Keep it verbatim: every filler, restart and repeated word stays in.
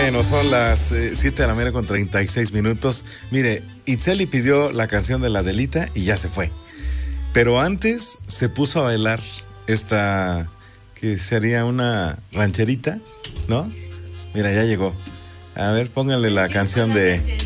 Bueno, son las eh, siete de la mañana con treinta y seis minutos. Mire, Itzeli pidió la canción de la Adelita y ya se fue. Pero antes se puso a bailar esta, que sería una rancherita, ¿no? Mira, ya llegó. A ver, pónganle la canción de...